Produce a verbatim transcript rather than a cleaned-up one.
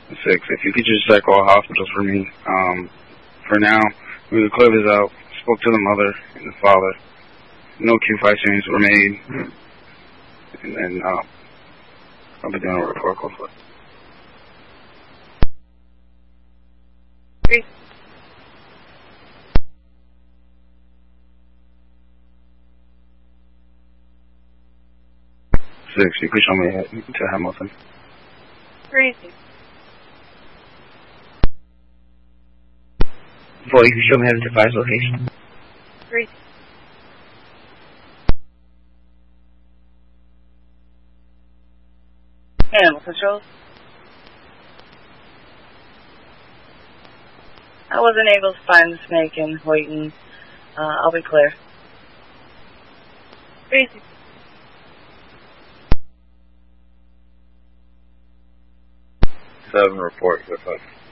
Six, if you could just check all hospitals for me. Um, for now, the clip is out. Spoke to the mother and the father. No Q five changes were made. And then uh, I'll be doing a report call for it. Three. Six, you could show me to Hamilton. Three. Four, you can show me Hamilton Fire's location. Three. Hamilton Shoals. I wasn't able to find the snake in Hoyton. Uh, I'll be clear. Three. Seven, report, good five.